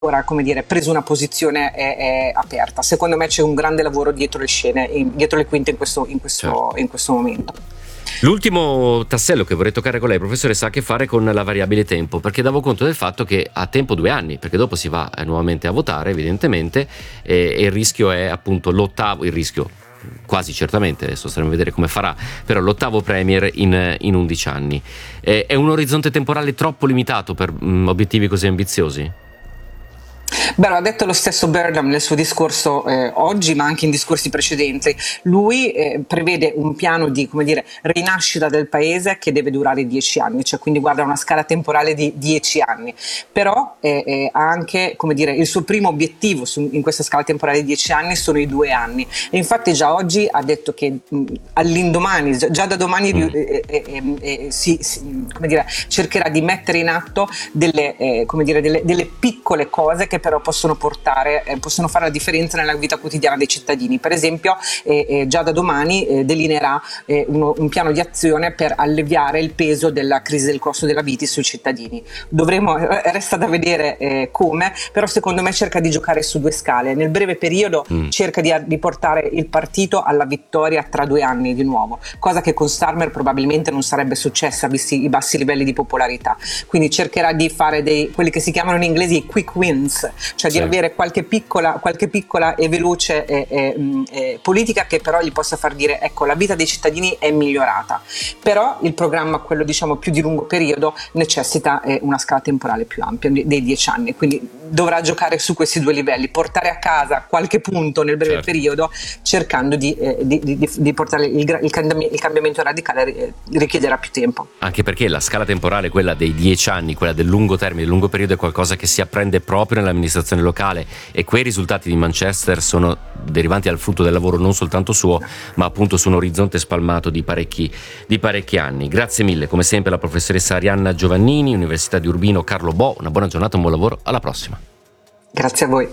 come dire, preso una posizione aperta. Secondo me c'è un grande lavoro dietro le scene, dietro le quinte Certo. in questo momento. L'ultimo tassello che vorrei toccare con lei, professoressa, ha a che fare con la variabile tempo, perché davo conto del fatto che ha tempo 2 anni, perché dopo si va nuovamente a votare, evidentemente, e il rischio è appunto il rischio quasi certamente, adesso staremo a vedere come farà, però l'8º premier in 11 anni. È un orizzonte temporale troppo limitato per obiettivi così ambiziosi? Beh, lo ha detto lo stesso Burnham nel suo discorso oggi, ma anche in discorsi precedenti. Lui prevede un piano di, come dire, rinascita del paese che deve durare 10 anni, cioè quindi guarda una scala temporale di 10 anni. Però ha anche, come dire, il suo primo obiettivo in questa scala temporale di 10 anni sono i 2 anni. E infatti già oggi ha detto che all'indomani, già da domani come dire, cercherà di mettere in atto delle piccole cose che però possono fare la differenza nella vita quotidiana dei cittadini. Per esempio, già da domani delineerà un piano di azione per alleviare il peso della crisi del costo della vita sui cittadini. Resta da vedere come, però secondo me cerca di giocare su 2 scale. Nel breve periodo cerca di riportare il partito alla vittoria tra 2 anni di nuovo, cosa che con Starmer probabilmente non sarebbe successa visti i bassi livelli di popolarità. Quindi cercherà di fare quelli che si chiamano in inglese i quick wins, cioè di avere qualche piccola e veloce politica che però gli possa far dire ecco, la vita dei cittadini è migliorata. Però il programma, quello diciamo più di lungo periodo, necessita una scala temporale più ampia dei 10 anni, quindi dovrà giocare su questi 2 livelli, portare a casa qualche punto nel breve periodo, cercando di portare il cambiamento radicale richiederà più tempo. Anche perché la scala temporale, quella dei 10 anni, quella del lungo termine, del lungo periodo, è qualcosa che si apprende proprio nell'amministrazione locale, e quei risultati di Manchester sono derivanti dal frutto del lavoro non soltanto suo, ma appunto su un orizzonte spalmato di parecchi anni. Grazie mille, come sempre, alla professoressa Arianna Giovannini, Università di Urbino Carlo Bo. Una buona giornata, un buon lavoro, alla prossima. Grazie a voi.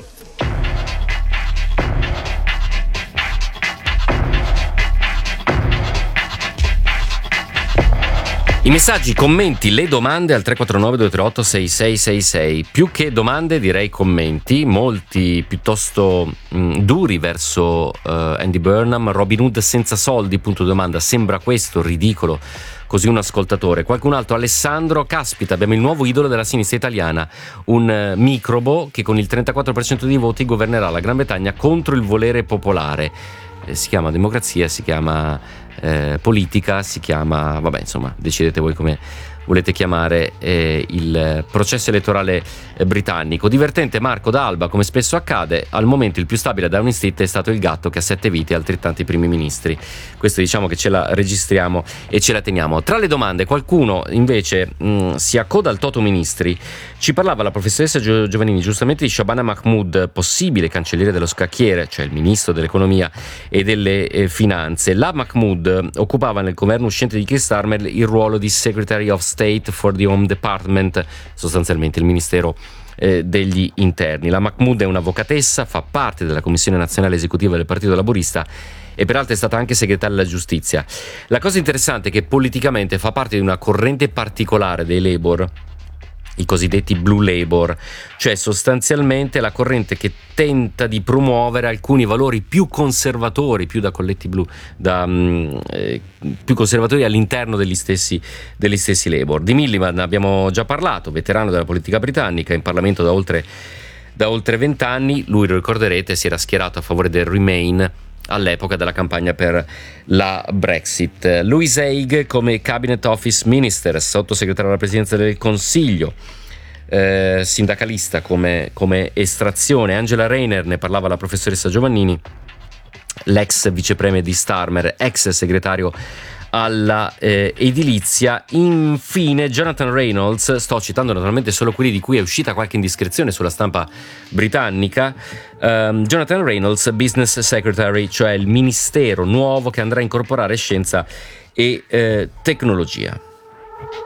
I messaggi, commenti, le domande al 349-238-6666. Più che domande direi commenti, molti piuttosto duri verso Andy Burnham. Robin Hood senza soldi, punto di domanda, sembra questo ridicolo? Così un ascoltatore. Qualcun altro, Alessandro, caspita, abbiamo il nuovo idolo della sinistra italiana, un microbo che con il 34% dei voti governerà la Gran Bretagna contro il volere popolare. Si chiama democrazia, si chiama politica, si chiama, vabbè, insomma, decidete voi come volete chiamare il processo elettorale britannico. Divertente, Marco da Alba, come spesso accade, al momento il più stabile a Downing Street è stato il gatto che ha 7 vite e altrettanti primi ministri. Questo diciamo che ce la registriamo e ce la teniamo. Tra le domande, qualcuno invece si accoda al toto ministri. Ci parlava la professoressa Giovannini giustamente di Shabana Mahmood, possibile cancelliere dello scacchiere, cioè il ministro dell'economia e delle finanze. La Mahmood occupava nel governo uscente di Keir Starmer il ruolo di Secretary of State for the Home Department, sostanzialmente il ministero degli interni. La Mahmood è un'avvocatessa, fa parte della Commissione Nazionale Esecutiva del Partito Laburista e peraltro è stata anche segretaria della giustizia. La cosa interessante è che politicamente fa parte di una corrente particolare dei Labour, i cosiddetti Blue Labour, cioè sostanzialmente la corrente che tenta di promuovere alcuni valori più conservatori, più da colletti blu, più conservatori all'interno degli stessi Labour. Di Miliband abbiamo già parlato, veterano della politica britannica, in Parlamento da oltre 20 anni. Lui, lo ricorderete, si era schierato a favore del Remain all'epoca della campagna per la Brexit. Louise Haigh come Cabinet Office Minister, sottosegretario alla Presidenza del Consiglio, sindacalista come estrazione. Angela Rayner, ne parlava la professoressa Giovannini, l'ex vicepremier di Starmer, ex segretario alla edilizia. Infine Jonathan Reynolds, sto citando naturalmente solo quelli di cui è uscita qualche indiscrezione sulla stampa britannica. Jonathan Reynolds, Business Secretary, cioè il ministero nuovo che andrà a incorporare scienza e tecnologia.